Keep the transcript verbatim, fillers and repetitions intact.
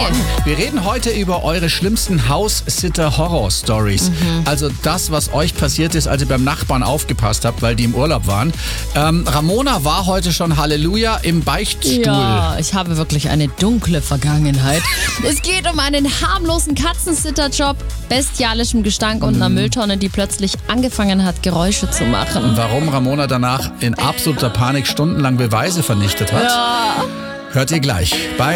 Wir reden heute über eure schlimmsten House-Sitter-Horror-Stories. Mhm. Also das, was euch passiert ist, als ihr beim Nachbarn aufgepasst habt, weil die im Urlaub waren. Ähm, Ramona war heute schon Halleluja im Beichtstuhl. Ja, ich habe wirklich eine dunkle Vergangenheit. Es geht um einen harmlosen Katzensitterjob, bestialischem Gestank und einer Mülltonne, die plötzlich angefangen hat, Geräusche zu machen. Warum Ramona danach in absoluter Panik stundenlang Beweise vernichtet hat, Ja. hört ihr gleich bei